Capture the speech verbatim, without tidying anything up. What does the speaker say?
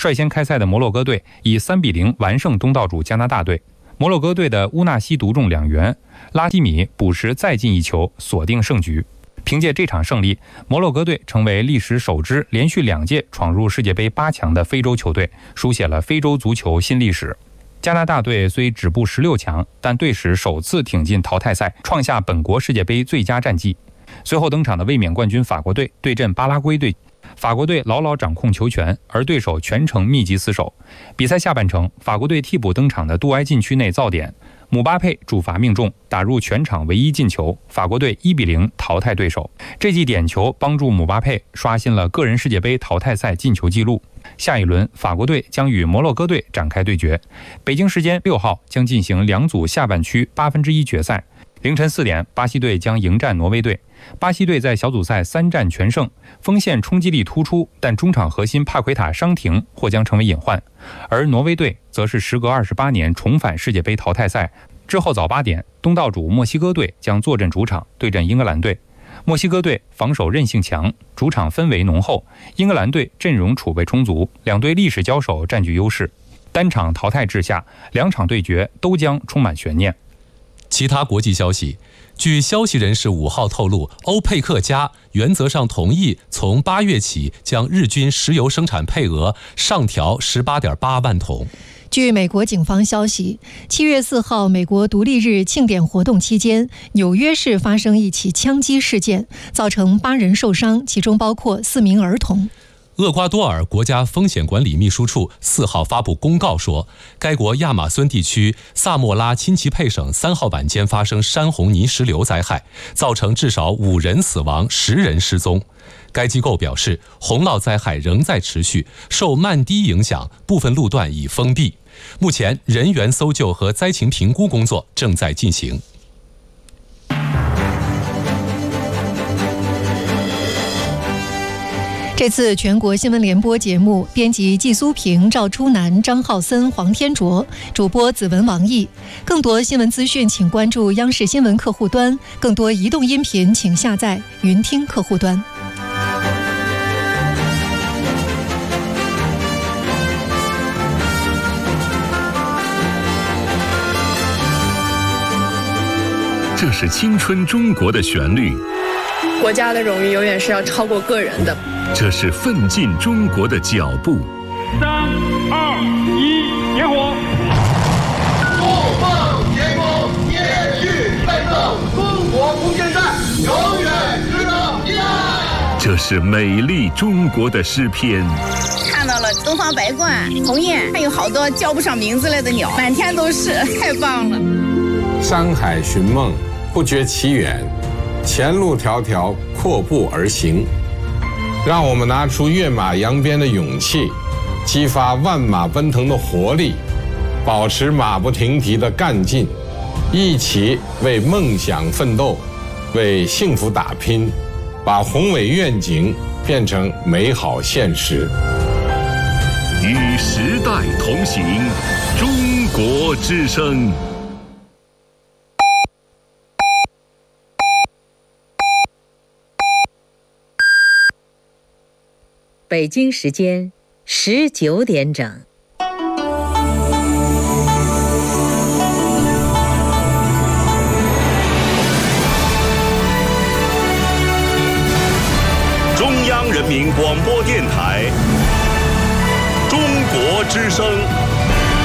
率先开赛的摩洛哥队以三比零完胜东道主加拿大队。摩洛哥队的乌纳西独中两元，拉希米补时再进一球，锁定胜局。凭借这场胜利，摩洛哥队成为历史首支连续两届闯入世界杯八强的非洲球队，书写了非洲足球新历史。加拿大队虽止步十六强，但队史首次挺进淘汰赛，创下本国世界杯最佳战绩。随后登场的卫冕冠军法国队对阵巴拉圭队，法国队牢牢掌控球权，而对手全程密集死守。比赛下半程，法国队替补登场的杜埃禁区内造点，姆巴佩主罚命中，打入全场唯一进球，法国队一比零淘汰对手。这记点球帮助姆巴佩刷新了个人世界杯淘汰赛进球纪录。下一轮，法国队将与摩洛哥队展开对决。北京时间六号将进行两组下半区八分之一决赛。凌晨四点，巴西队将迎战挪威队。巴西队在小组赛三战全胜，锋线冲击力突出，但中场核心帕奎塔伤停或将成为隐患。而挪威队则是时隔二十八年重返世界杯淘汰赛。之后早八点，东道主墨西哥队将坐镇主场对阵英格兰队。墨西哥队防守韧性强，主场氛围浓厚，英格兰队阵容储备充足，两队历史交手占据优势。单场淘汰制下，两场对决都将充满悬念。 其他国际消息，据消息人士五号透露，欧佩克加原则上同意从八月起将日均石油生产配额上调 十八点八万桶。 据美国警方消息，七月四号美国独立日庆典活动期间，纽约市发生一起枪击事件，造成八人受伤，其中包括四名儿童。 厄瓜多尔国家风险管理秘书处四号发布公告说，该国亚马孙地区萨莫拉钦奇佩省三号晚间发生山洪泥石流灾害，造成至少五人死亡，十人失踪。该机构表示，洪涝灾害仍在持续，受曼低影响，部分路段已封闭。目前，人员搜救和灾情评估工作正在进行。 这次全国新闻联播节目，编辑季苏平、赵初南、张浩森、黄天卓，主播子文、王毅。更多新闻资讯，请关注央视新闻客户端；更多移动音频，请下载云听客户端。 这是青春中国的旋律， 国家的荣誉永远是要超过个人的。 这是奋进中国的脚步。 三二一，点火！ 不放前功，延续奋斗，中国空间站永远值得依赖。 这是美丽中国的诗篇。 看到了东方白鹳、鸿雁，还有好多叫不上名字来的鸟，满天都是，太棒了。 山海寻梦，不觉其远，前路迢迢，阔步而行。让我们拿出跃马扬鞭的勇气，激发万马奔腾的活力，保持马不停蹄的干劲，一起为梦想奋斗，为幸福打拼，把宏伟愿景变成美好现实。 与时代同行，中国之声。 北京时间十九点整。 中央人民广播电台，中国之声。